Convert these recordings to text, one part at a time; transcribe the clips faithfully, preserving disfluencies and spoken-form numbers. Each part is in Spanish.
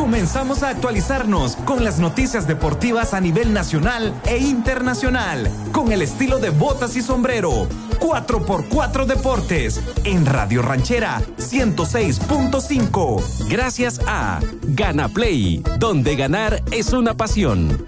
Comenzamos a actualizarnos con las noticias deportivas a nivel nacional e internacional, con el estilo de botas y sombrero. cuatro por cuatro Deportes, en Radio Ranchera ciento seis punto cinco. Gracias a Gana Play, donde ganar es una pasión.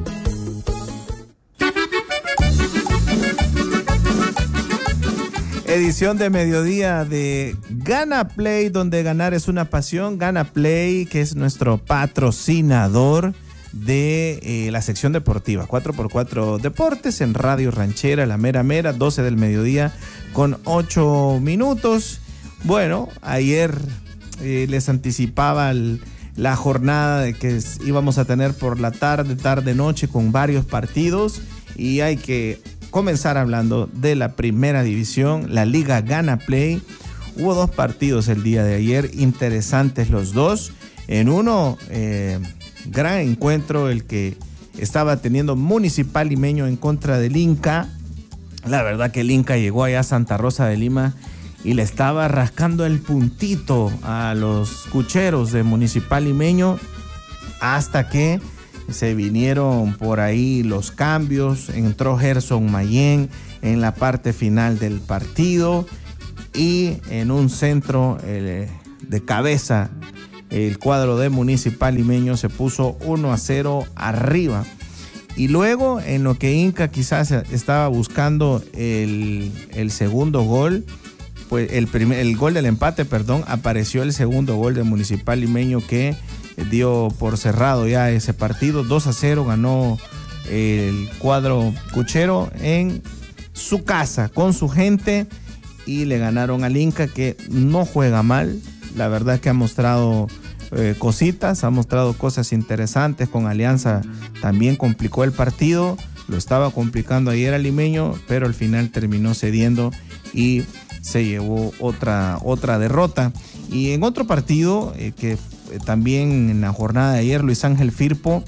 Edición de mediodía de Gana Play, donde ganar es una pasión. Gana Play, que es nuestro patrocinador de eh, la sección deportiva. cuatro por cuatro Deportes en Radio Ranchera, la mera mera, doce del mediodía con ocho minutos. Bueno, ayer eh, les anticipaba el, la jornada de que íbamos a tener por la tarde, tarde, noche con varios partidos, y hay que comenzar hablando de la primera división, la Liga Gana Play. Hubo dos partidos el día de ayer, interesantes los dos. En uno, eh, gran encuentro el que estaba teniendo Municipal Limeño en contra del Inca. La verdad que el Inca llegó allá a Santa Rosa de Lima y le estaba rascando el puntito a los cucheros de Municipal Limeño, hasta que se vinieron por ahí los cambios. Entró Gerson Mayén en la parte final del partido y en un centro eh, de cabeza el cuadro de Municipal Limeño se puso uno a cero arriba. Y luego, en lo que Inca quizás estaba buscando el, el segundo gol, pues el, primer, el gol del empate, perdón, apareció el segundo gol de Municipal Limeño que dio por cerrado ya ese partido. dos a cero ganó el cuadro cuchero en su casa, con su gente, y le ganaron al Inca, que no juega mal. La verdad que ha mostrado eh, cositas, ha mostrado cosas interesantes. Con Alianza también complicó el partido, lo estaba complicando ayer al Limeño, pero al final terminó cediendo y se llevó otra, otra derrota. Y en otro partido eh, que también en la jornada de ayer, Luis Ángel Firpo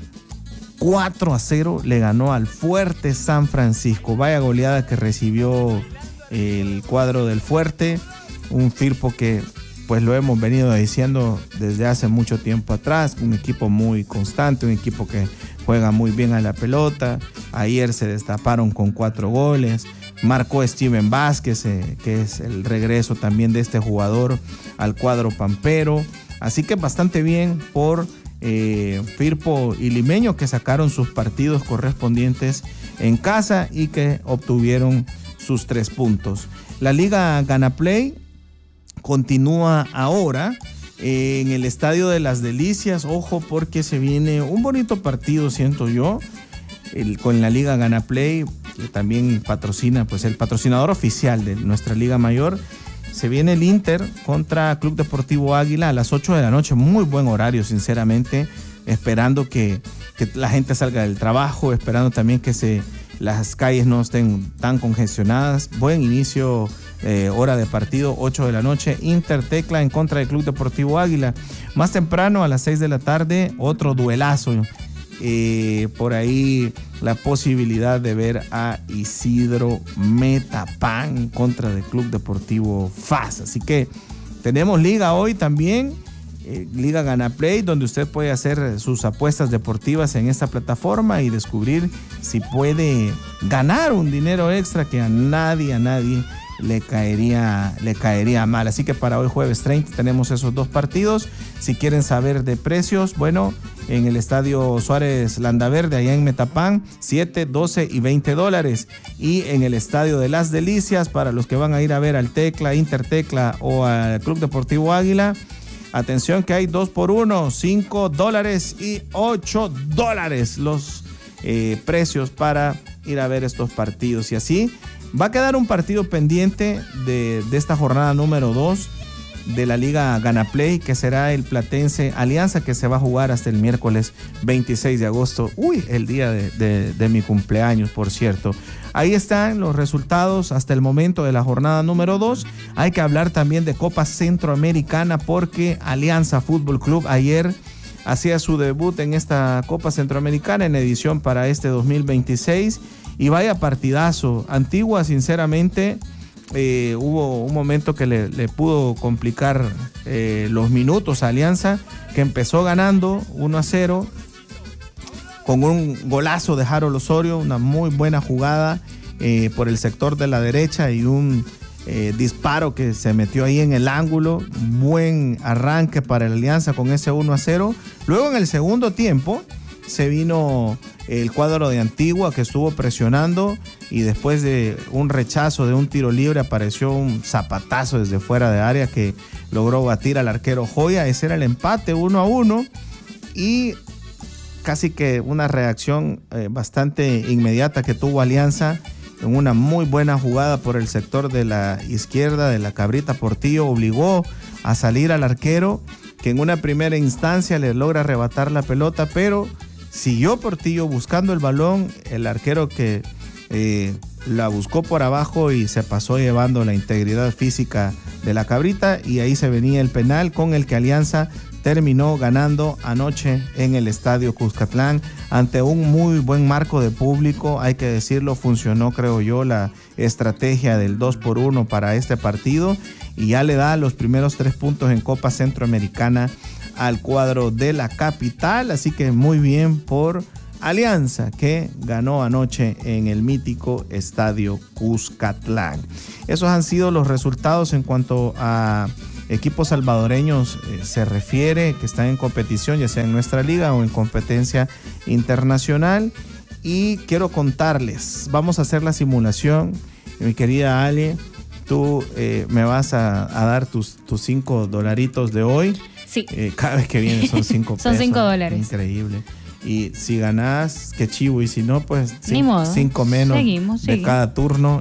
cuatro a cero le ganó al Fuerte San Francisco. Vaya goleada que recibió el cuadro del Fuerte, un Firpo que pues lo hemos venido diciendo desde hace mucho tiempo atrás, un equipo muy constante, un equipo que juega muy bien a la pelota. Ayer se destaparon con cuatro goles, marcó Steven Vázquez, eh, que es el regreso también de este jugador al cuadro pampero. Así que bastante bien por eh, Firpo y Limeño, que sacaron sus partidos correspondientes en casa y que obtuvieron sus tres puntos. La Liga Gana Play continúa ahora eh, en el Estadio de las Delicias. Ojo, porque se viene un bonito partido, siento yo, el, con la Liga Gana Play, que también patrocina, pues el patrocinador oficial de nuestra Liga Mayor. Se viene el Inter contra Club Deportivo Águila a las ocho de la noche. Muy buen horario, sinceramente. Esperando que, que la gente salga del trabajo, esperando también que se, las calles no estén tan congestionadas. Buen inicio, eh, hora de partido, ocho de la noche. Inter Tecla en contra del Club Deportivo Águila. Más temprano, a las seis de la tarde, otro duelazo. Eh, por ahí la posibilidad de ver a Isidro Metapán en contra del Club Deportivo F A S. Así que tenemos liga hoy también, eh, Liga Gana Play, donde usted puede hacer sus apuestas deportivas en esta plataforma y descubrir si puede ganar un dinero extra que a nadie, a nadie le caería, le caería mal. Así que para hoy jueves treinta tenemos esos dos partidos. Si quieren saber de precios, bueno, en el Estadio Suárez Landaverde, allá en Metapán, siete, doce y veinte dólares. Y en el Estadio de las Delicias, para los que van a ir a ver al Tecla, Intertecla o al Club Deportivo Águila, atención que hay dos por uno, cinco dólares y ocho dólares los eh, precios para ir a ver estos partidos. Y así va a quedar un partido pendiente de, de esta jornada número dos de la Liga Gana Play, que será el Platense Alianza, que se va a jugar hasta el miércoles veintiséis de agosto. Uy, el día de, de, de mi cumpleaños, por cierto. Ahí están los resultados hasta el momento de la jornada número dos. Hay que hablar también de Copa Centroamericana, porque Alianza Fútbol Club ayer hacía su debut en esta Copa Centroamericana en edición para este dos mil veintiséis. Y vaya partidazo. Antigua, sinceramente, eh, hubo un momento que le, le pudo complicar eh, los minutos a Alianza, que empezó ganando uno a cero con un golazo de Harold Osorio, una muy buena jugada eh, por el sector de la derecha y un eh, disparo que se metió ahí en el ángulo. Buen arranque para la Alianza con ese uno a cero. Luego en el segundo tiempo se vino el cuadro de Antigua, que estuvo presionando, y después de un rechazo de un tiro libre apareció un zapatazo desde fuera de área que logró batir al arquero Joya. Ese era el empate uno a uno, y casi que una reacción eh, bastante inmediata que tuvo Alianza en una muy buena jugada por el sector de la izquierda de la Cabrita Portillo. Obligó a salir al arquero, que en una primera instancia le logra arrebatar la pelota, pero siguió Portillo buscando el balón. El arquero que eh, la buscó por abajo y se pasó llevando la integridad física de la Cabrita, y ahí se venía el penal con el que Alianza terminó ganando anoche en el Estadio Cuscatlán ante un muy buen marco de público. Hay que decirlo, funcionó, creo yo, la estrategia del dos por uno para este partido, y ya le da los primeros tres puntos en Copa Centroamericana al cuadro de la capital. Así que muy bien por Alianza, que ganó anoche en el mítico Estadio Cuscatlán. Esos han sido los resultados en cuanto a equipos salvadoreños eh, se refiere, que están en competición, ya sea en nuestra liga o en competencia internacional. Y quiero contarles, vamos a hacer la simulación, mi querida Ale. Tú eh, me vas a, a dar tus, tus cinco dolaritos de hoy. Sí. Eh, cada vez que viene son cinco pesos. Son cinco dólares. Increíble. Y si ganás, qué chivo. Y si no, pues Ni modo. cinco menos Seguimos, de sigue. cada turno.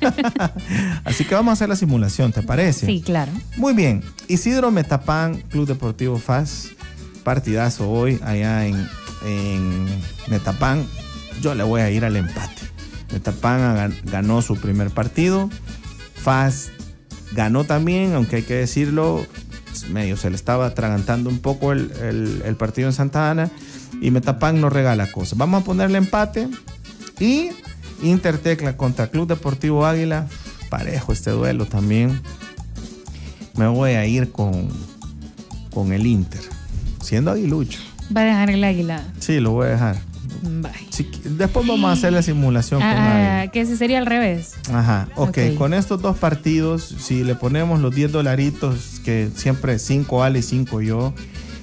Así que vamos a hacer la simulación, ¿te parece? Sí, claro. Muy bien. Isidro Metapán, Club Deportivo F A S. Partidazo hoy allá en, en Metapán. Yo le voy a ir al empate. Metapán ganó su primer partido. F A S ganó también, aunque hay que decirlo, medio se le estaba atragantando un poco el, el, el partido en Santa Ana, y Metapán no regala cosas. Vamos a ponerle empate. Y Intertecla contra Club Deportivo Águila, parejo este duelo también. Me voy a ir con, con el Inter, siendo aguilucho. ¿Va a dejar el Águila? Sí, lo voy a dejar. Bye. Si, después vamos a hacer la simulación ah, con Águila. que ese sería al revés. Ajá, ok. Ok. Con estos dos partidos, si le ponemos los diez dolaritos, que siempre cinco Ale y cinco yo.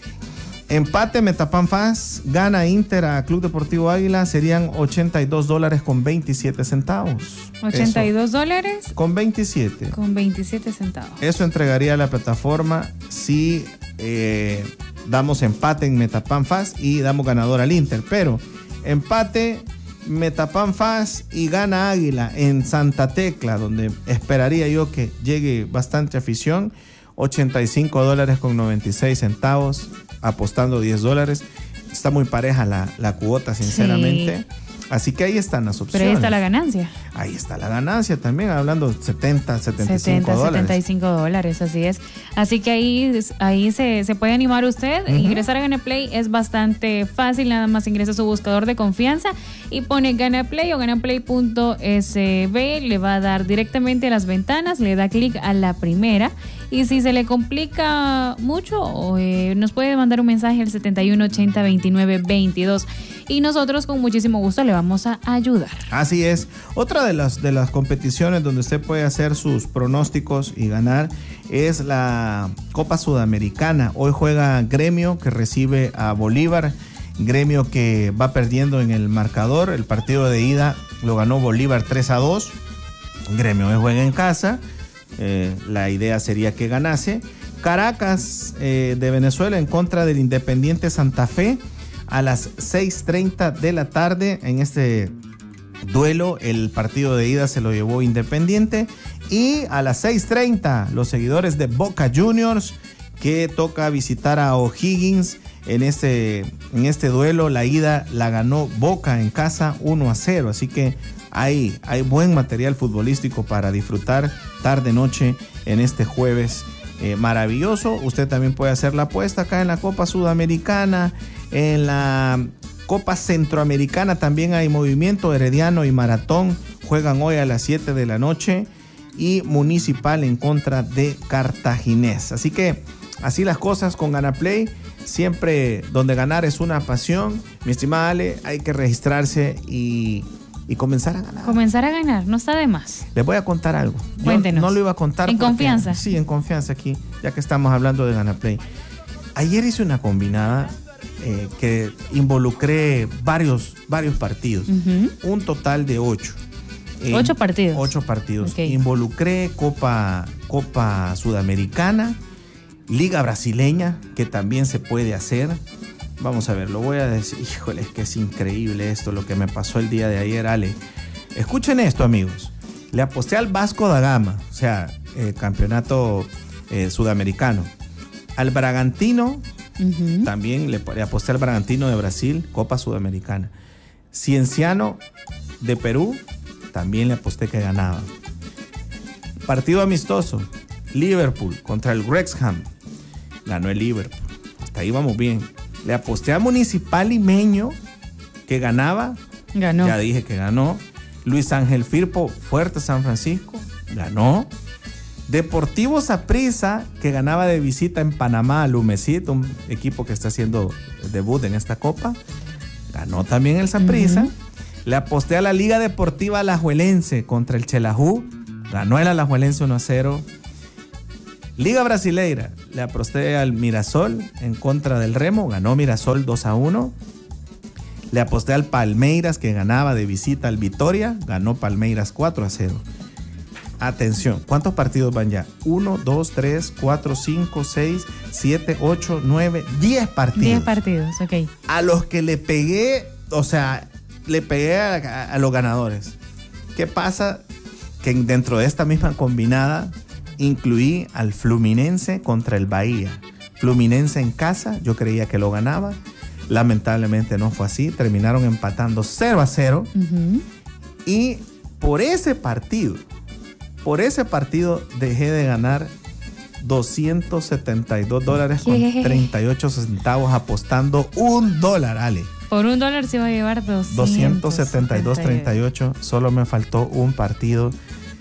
Empate Metapán F A S, gana Inter a Club Deportivo Águila, serían ochenta y dos dólares con veintisiete centavos. ochenta y dos Eso, dólares con veintisiete. con veintisiete centavos. Eso entregaría a la plataforma si eh, damos empate en Metapán F A S y damos ganador al Inter. Pero empate Metapán F A S y gana Águila en Santa Tecla, donde esperaría yo que llegue bastante afición, ochenta y cinco dólares con noventa y seis centavos, apostando diez dólares. Está muy pareja la, la cuota, sinceramente. Sí. Así que ahí están las opciones. Pero ahí está la ganancia. Ahí está la ganancia también, hablando setenta, setenta y cinco setenta, dólares. setenta y cinco dólares, así es. Así que ahí, ahí se, se puede animar usted. Uh-huh. Ingresar a Ganaplay es bastante fácil, nada más ingresa a su buscador de confianza y pone Ganaplay o ganaplay punto s b, le va a dar directamente a las ventanas, le da clic a la primera. Y si se le complica mucho, eh, nos puede mandar un mensaje al setenta y uno ochenta veintinueve veintidós y nosotros con muchísimo gusto le vamos a ayudar. Así es. Otra de las, de las competiciones donde usted puede hacer sus pronósticos y ganar es la Copa Sudamericana. Hoy juega Gremio, que recibe a Bolívar. Gremio que va perdiendo en el marcador. El partido de ida lo ganó Bolívar tres a dos. Gremio hoy juega en casa. Eh, la idea sería que ganase. Caracas eh, de Venezuela en contra del Independiente Santa Fe a las seis treinta de la tarde. En este duelo el partido de ida se lo llevó Independiente, y a las seis treinta los seguidores de Boca Juniors, que toca visitar a O'Higgins. En este, en este duelo la ida la ganó Boca en casa uno a cero, así que Hay, hay buen material futbolístico para disfrutar tarde-noche en este jueves eh, maravilloso. Usted también puede hacer la apuesta acá en la Copa Sudamericana, en la Copa Centroamericana también hay movimiento. Herediano y Maratón juegan hoy a las siete de la noche, y Municipal en contra de Cartaginés. Así que así las cosas con Ganaplay. Siempre donde ganar es una pasión. Mi estimada Ale, hay que registrarse y, y comenzar a ganar. Comenzar a ganar, no está de más. Les voy a contar algo. Yo Cuéntenos. no lo iba a contar. ¿En porque, confianza? Sí, en confianza aquí, ya que estamos hablando de GanaPlay. Ayer hice una combinada eh, que involucré varios, varios partidos. Uh-huh. Un total de ocho. Eh, Ocho partidos. Ocho partidos. Okay. Involucré Copa, Copa Sudamericana, Liga Brasileña, que también se puede hacer. Vamos a ver, lo voy a decir. Híjole, es que es increíble esto, lo que me pasó el día de ayer, Ale. Escuchen esto, amigos. Le aposté al Vasco da Gama, o sea, eh, campeonato eh, sudamericano. Al Bragantino, uh-huh. también le, le aposté al Bragantino de Brasil, Copa Sudamericana. Cienciano de Perú, también le aposté que ganaba. Partido amistoso, Liverpool contra el Wrexham. Ganó el Liverpool. Hasta ahí vamos bien. Le aposté a Municipal Limeño que ganaba. Ganó. Ya dije que ganó. Luis Ángel Firpo, Fuerte San Francisco. Ganó. Deportivo Saprissa, que ganaba de visita en Panamá al Lumecit, un equipo que está haciendo debut en esta copa. Ganó también el Saprissa. Uh-huh. Le aposté a la Liga Deportiva Alajuelense contra el Xelajú. Ganó el Alajuelense uno a cero. Liga Brasileira, le aposté al Mirasol en contra del Remo, ganó Mirasol dos a uno. Le aposté al Palmeiras, que ganaba de visita al Vitória, ganó Palmeiras cuatro a cero. Atención, ¿cuántos partidos van ya? uno, dos, tres, cuatro, cinco, seis, siete, ocho, nueve, diez partidos. diez partidos, ok. A los que le pegué, o sea, le pegué a, a, a los ganadores. ¿Qué pasa? Que dentro de esta misma combinada incluí al Fluminense contra el Bahía. Fluminense en casa, yo creía que lo ganaba. Lamentablemente no fue así. Terminaron empatando cero a cero. Uh-huh. Y por ese partido, por ese partido dejé de ganar doscientos setenta y dos dólares con treinta y ocho centavos apostando un dólar, Ale. Por un dólar se iba a llevar doscientos setenta y dos treinta y ocho. Solo me faltó un partido.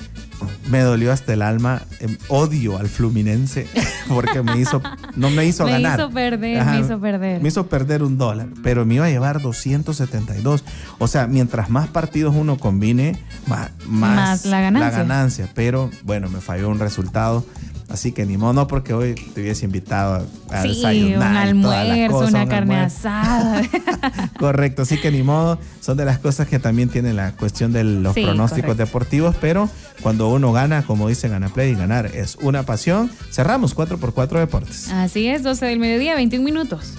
Me dolió hasta el alma. Eh, odio al Fluminense porque me hizo, no me hizo me ganar. Me hizo perder, Ajá, me hizo perder. Me hizo perder un dólar, pero me iba a llevar doscientos setenta y dos. O sea, mientras más partidos uno combine, más, más, más la ganancia. la ganancia. Pero bueno, me falló un resultado. Así que ni modo, no, porque hoy te hubiese invitado a, a sí, desayunar. un almuerzo, cosas, una un carne almuerzo. asada. Correcto, así que ni modo. Son de las cosas que también tienen la cuestión de los sí, pronósticos correcto. deportivos, pero cuando uno gana, como dice GanaPlay, ganar es una pasión. Cerramos cuatro por cuatro Deportes. Así es, doce del mediodía, veintiún minutos.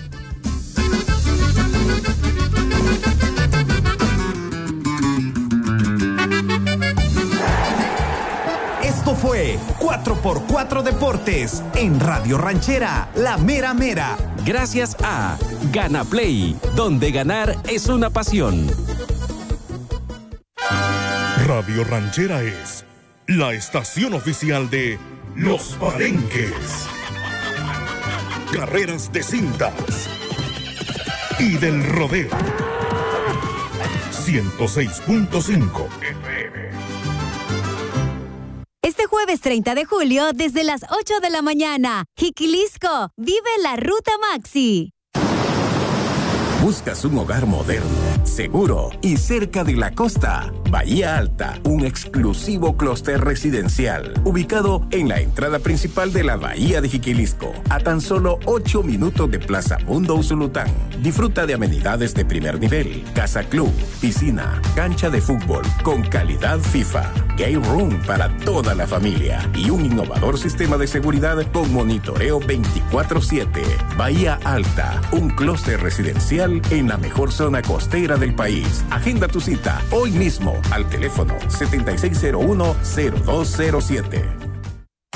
Esto fue cuatro por cuatro Deportes en Radio Ranchera, la mera mera. Gracias a GanaPlay, donde ganar es una pasión. Radio Ranchera es la estación oficial de Los Palenques, carreras de cintas y del rodeo. ciento seis punto cinco F M. Este jueves treinta de julio, desde las ocho de la mañana, Jiquilisco, vive la Ruta Maxi. ¿Buscas un hogar moderno, seguro y cerca de la costa? Bahía Alta, un exclusivo clúster residencial ubicado en la entrada principal de la Bahía de Jiquilisco, a tan solo ocho minutos de Plaza Mundo Usulután. Disfruta de amenidades de primer nivel, casa club, piscina, cancha de fútbol con calidad FIFA, game room para toda la familia y un innovador sistema de seguridad con monitoreo veinticuatro siete. Bahía Alta, un clúster residencial en la mejor zona costera del país. Agenda tu cita hoy mismo al teléfono setenta y seis cero uno, cero dos cero siete.